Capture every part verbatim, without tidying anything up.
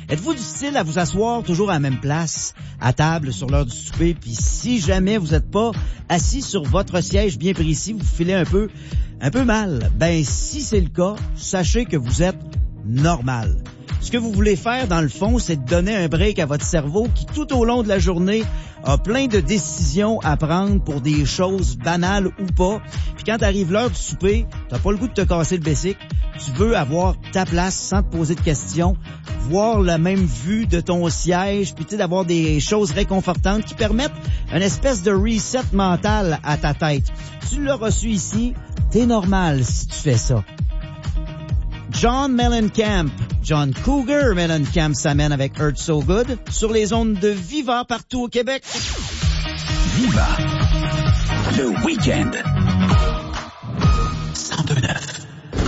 Êtes-vous du style à vous asseoir toujours à la même place, à table, sur l'heure du souper, puis si jamais vous n'êtes pas assis sur votre siège bien précis, vous filez un peu, un peu mal? Ben, si c'est le cas, sachez que vous êtes normal. Ce que vous voulez faire, dans le fond, c'est de donner un break à votre cerveau qui, tout au long de la journée, a plein de décisions à prendre pour des choses banales ou pas. Puis quand arrive l'heure du souper, t'as pas le goût de te casser le bessic. Tu veux avoir ta place sans te poser de questions, voir la même vue de ton siège, puis tu sais, d'avoir des choses réconfortantes qui permettent une espèce de reset mental à ta tête. Tu l'as reçu ici, t'es normal si tu fais ça. John Mellencamp, John Cougar Mellencamp s'amène avec Hurt So Good sur les ondes de Viva partout au Québec. Viva, le week-end. cent deux neuf.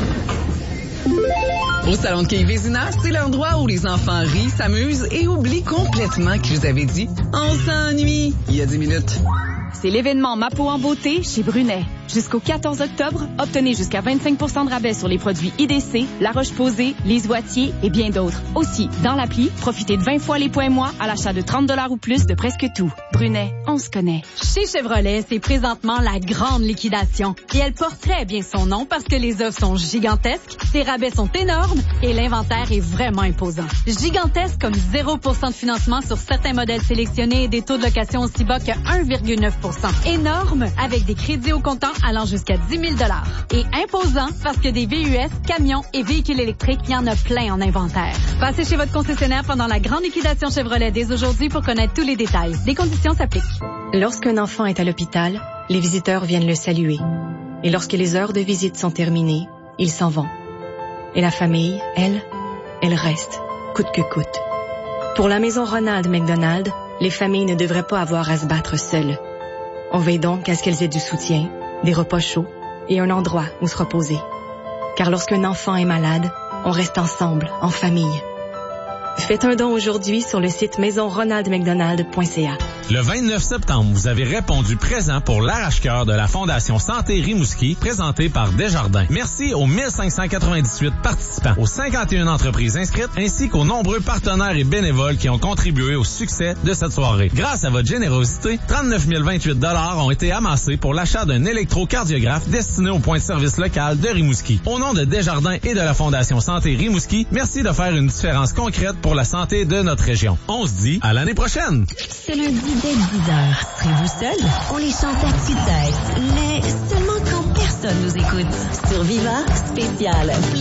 Au Salon de quai Vézina, c'est l'endroit où les enfants rient, s'amusent et oublient complètement que je vous avais dit « On s'ennuie » il y a dix minutes. C'est l'événement Ma peau en beauté chez Brunet. Jusqu'au quatorze octobre, obtenez jusqu'à vingt-cinq pour cent de rabais sur les produits I D C, La Roche-Posay, Les Oitiers et bien d'autres. Aussi, dans l'appli, profitez de vingt fois les points mois à l'achat de trente dollars ou plus de presque tout. Brunet, on se connaît. Chez Chevrolet, c'est présentement la grande liquidation. Et elle porte très bien son nom parce que les offres sont gigantesques, ses rabais sont énormes et l'inventaire est vraiment imposant. Gigantesque comme zéro pour cent de financement sur certains modèles sélectionnés et des taux de location aussi bas que un virgule neuf pour cent. Énorme avec des crédits au comptant allant jusqu'à dix mille dollars. Et imposant parce que des V U S, camions et véhicules électriques, il y en a plein en inventaire. Passez chez votre concessionnaire pendant la grande liquidation Chevrolet dès aujourd'hui pour connaître tous les détails. Des conditions s'appliquent. Lorsqu'un enfant est à l'hôpital, les visiteurs viennent le saluer. Et lorsque les heures de visite sont terminées, ils s'en vont. Et la famille, elle, elle reste, coûte que coûte. Pour la maison Ronald McDonald, les familles ne devraient pas avoir à se battre seules. On veille donc à ce qu'elles aient du soutien, des repas chauds et un endroit où se reposer. Car lorsqu'un enfant est malade, on reste ensemble, en famille. Faites un don aujourd'hui sur le site maison ronald mcdonald point c a. Le vingt-neuf septembre, vous avez répondu présent pour l'arrache-cœur de la Fondation Santé Rimouski, présentée par Desjardins. Merci aux mille cinq cent quatre-vingt-dix-huit participants, aux cinquante et une entreprises inscrites, ainsi qu'aux nombreux partenaires et bénévoles qui ont contribué au succès de cette soirée. Grâce à votre générosité, trente-neuf mille vingt-huit dollars ont été amassés pour l'achat d'un électrocardiographe destiné au point de service local de Rimouski. Au nom de Desjardins et de la Fondation Santé Rimouski, merci de faire une différence concrète pour la santé de notre région. On se dit à l'année prochaine! Ce lundi dès dix heures, serez-vous seul? On les chante à tue-tête, mais seulement quand personne nous écoute. Sur Viva, spécial.